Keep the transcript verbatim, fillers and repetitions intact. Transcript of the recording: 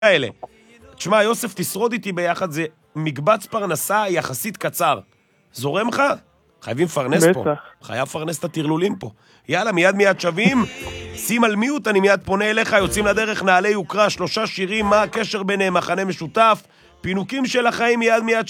האלה. תשמע, יוסף, תשרוד איתי ביחד, זה מקבץ פרנסה יחסית קצר. זורם לך? חייבים פרנס פה. בטח. חייב פרנס את התרלולים פה. יאללה, מיד מיד שווים. שים על מיוט, אני מיד פונה אליך, יוצאים לדרך נעלי יוקרה, שלושה שירים, מה הקשר ביניהם, מחנה משותף, פינוקים של החיים מיד מיד